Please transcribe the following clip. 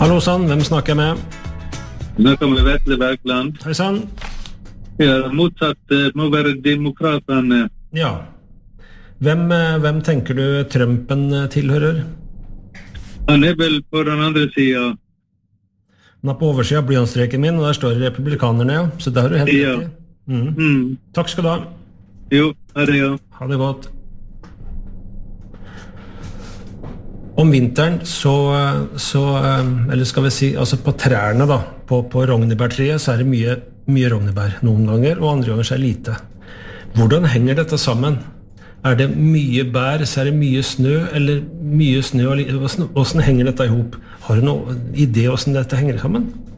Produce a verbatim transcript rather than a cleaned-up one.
Hallo sann, hvem snakker jeg med? Snakker med Vetle Bergland. Hei sann. Ja, motsatt må være demokratene. Ja. Hvem, hvem tenker du Trumpen tilhører? Han er vel på den andre siden. Han er på oversiden av blyantstreken min, og der står det republikanerne, ja. Så der har du helt Ja. riktig. Mm. Mm. Takk skal du ha. Jo, ha det, ja. Ha det godt. Om vinteren så, så, eller skal vi si, altså på trærne da, på, på rognebærtreet så er det mye, mye rognebær noen ganger, og andre ganger så er det lite. Hvordan henger dette sammen? Er det mye bær, så er det mye snø, eller mye snø, og li- hvordan, hvordan henger dette ihop? Har du noen idé hvordan dette henger sammen?